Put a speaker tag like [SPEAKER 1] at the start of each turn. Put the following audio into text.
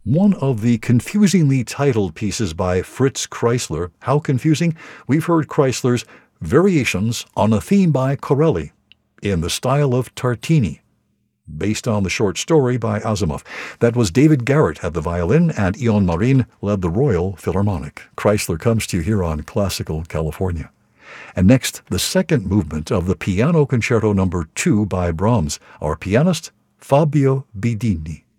[SPEAKER 1] One of the confusingly titled pieces by Fritz Kreisler. How confusing? We've heard Kreisler's Variations on a Theme by Corelli in the style of Tartini, based on the short story by Asimov. That was David Garrett at the violin, and Ian Marin led the Royal Philharmonic. Kreisler comes to you here on Classical California. And next, the second movement of the Piano Concerto No. 2 by Brahms, our pianist Fabio Bidini.